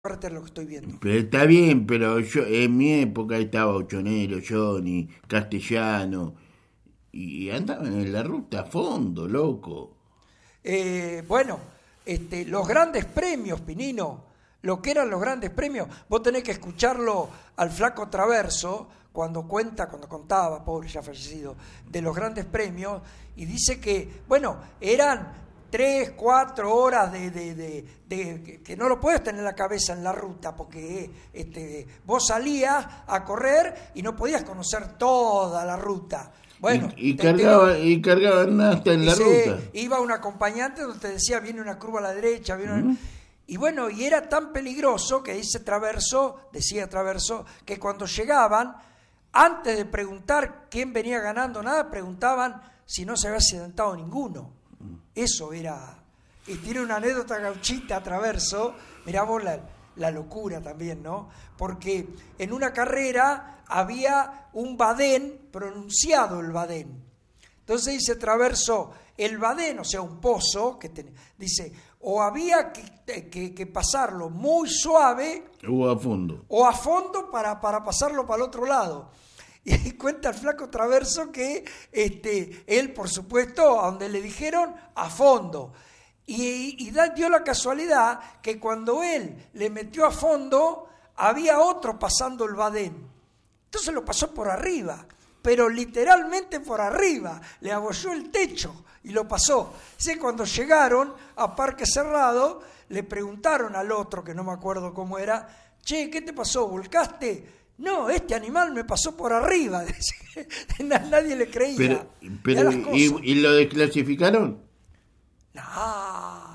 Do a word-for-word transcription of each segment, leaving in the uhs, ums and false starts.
Aparte lo que estoy viendo. Pero está bien, pero yo en mi época estaba Ochonero, Johnny, Castellano, y andaban en la ruta a fondo, loco. Eh, bueno, este, los grandes premios, Pinino, lo que eran los grandes premios, vos tenés que escucharlo al Flaco Traverso cuando cuenta, cuando contaba, pobre ya fallecido, de los grandes premios, y dice que, bueno, eran tres, cuatro horas de, de, de, de que, que no lo puedes tener en la cabeza en la ruta, porque este, vos salías a correr y no podías conocer toda la ruta. Bueno, y, y, te, cargaba, te, y cargaban hasta en la se, ruta. Iba un acompañante donde te decía, viene una curva a la derecha, viene una... ¿Mm? Y bueno, y era tan peligroso que dice Traverso, decía Traverso, que cuando llegaban, antes de preguntar quién venía ganando nada, preguntaban si no se había accidentado ninguno. Eso era. Y tiene una anécdota gauchita, Traverso, mirá vos la, la locura también, ¿no? Porque en una carrera había un badén, pronunciado el badén. Entonces dice Traverso, el badén, o sea, un pozo, que ten, dice, o había que, que, que pasarlo muy suave, o a fondo, o a fondo para, para pasarlo para el otro lado. Y cuenta el Flaco Traverso que este, él, por supuesto, a donde le dijeron, a fondo. Y, y da, dio la casualidad que cuando él le metió a fondo, había otro pasando el badén. Entonces lo pasó por arriba, pero literalmente por arriba. Le abolló el techo y lo pasó. Así que cuando llegaron a Parque Cerrado, le preguntaron al otro, que no me acuerdo cómo era, che, ¿qué te pasó? ¿Volcaste? No, este animal me pasó por arriba. Nadie le creía. Pero, pero ¿y, ¿y lo desclasificaron? No.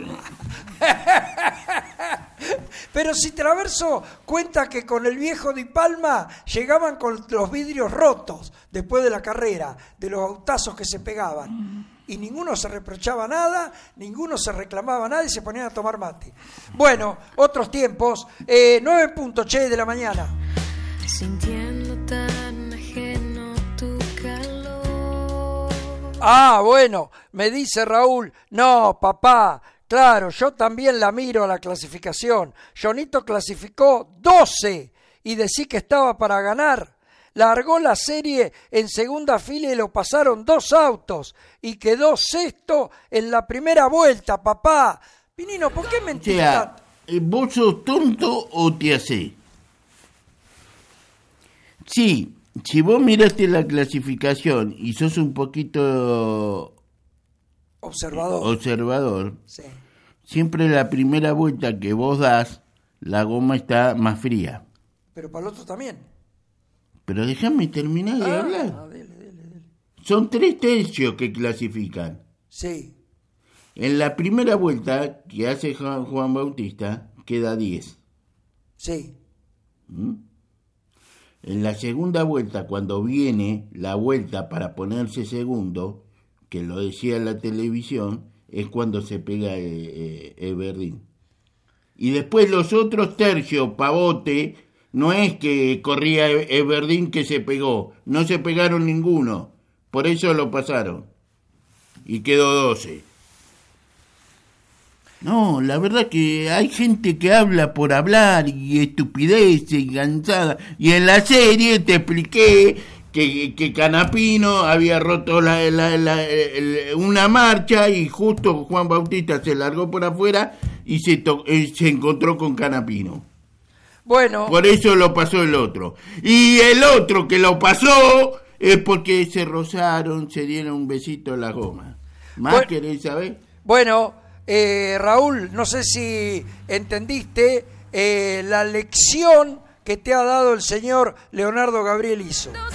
Pero si Traverso cuenta que con el viejo Di Palma llegaban con los vidrios rotos después de la carrera, de los autazos que se pegaban. Y ninguno se reprochaba nada, ninguno se reclamaba nada y se ponían a tomar mate. Bueno, otros tiempos, eh, nueve punto che de la mañana. Sintiendo tan ajeno tu calor. Ah, bueno, me dice Raúl, no, papá, claro, yo también la miro a la clasificación. Jonito clasificó doce y decí que estaba para ganar. Largó la serie en segunda fila y lo pasaron dos autos y quedó sexto en la primera vuelta, papá. Pinino, ¿por qué mentís? O sea, ¿vos sos tonto o te hacés? Sí, si vos miraste la clasificación y sos un poquito observador, observador, sí. Siempre la primera vuelta que vos das, la goma está más fría. Pero para el otro también. Pero déjame terminar de ah, hablar. Ah, dele, dele, dele. Son tres tercios que clasifican. Sí. En la primera vuelta que hace Juan, Juan Bautista, queda diez. Sí. ¿Mm? En la segunda vuelta, cuando viene la vuelta para ponerse segundo, que lo decía en la televisión, es cuando se pega eh, eh, Everdeen. Y después los otros tercios, pavote, no es que corría Everdeen que se pegó, no se pegaron ninguno, por eso lo pasaron. Y quedó doce. No, la verdad que hay gente que habla por hablar y estupideces y cansada. Y en la serie te expliqué que, que Canapino había roto la, la, la, la, una marcha y justo Juan Bautista se largó por afuera y se, to, se encontró con Canapino. Bueno. Por eso lo pasó el otro. Y el otro que lo pasó es porque se rozaron, se dieron un besito en la goma. ¿Más bueno, querés saber? Bueno... Eh, Raúl, no sé si entendiste eh, la lección que te ha dado el señor Leonardo Gabriel Rizzo.